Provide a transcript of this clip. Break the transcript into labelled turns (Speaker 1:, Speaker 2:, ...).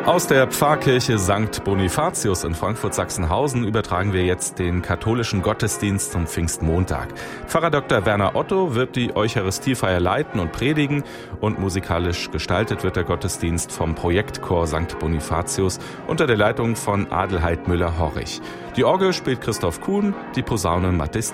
Speaker 1: Aus der Pfarrkirche St. Bonifatius in Frankfurt-Sachsenhausen übertragen wir jetzt den katholischen Gottesdienst zum Pfingstmontag. Pfarrer Dr. Werner Otto wird die Eucharistiefeier leiten und predigen und musikalisch gestaltet wird der Gottesdienst vom Projektchor St. Bonifatius unter der Leitung von Adelheid Müller-Horrich. Die Orgel spielt Christoph Kuhn, die Posaune Mathis